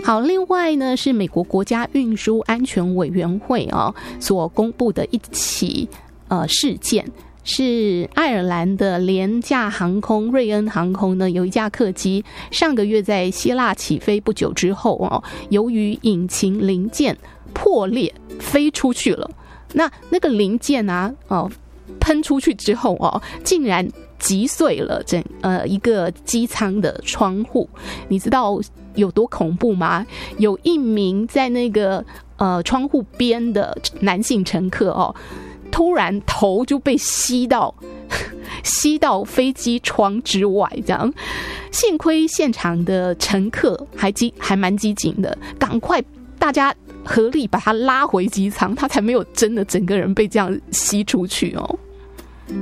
好，另外呢是美国国家运输安全委员会所公布的一起事件，是爱尔兰的廉价航空瑞恩航空呢，有一架客机上个月在希腊起飞不久之后由于引擎零件破裂飞出去了。那个零件喷出去之后竟然击碎了一个机舱的窗户。你知道有多恐怖吗？有一名在那个窗户边的男性乘客突然头就被吸到飞机窗之外，这样幸亏现场的乘客还蛮机警的，赶快大家合力把他拉回机舱，他才没有真的整个人被这样吸出去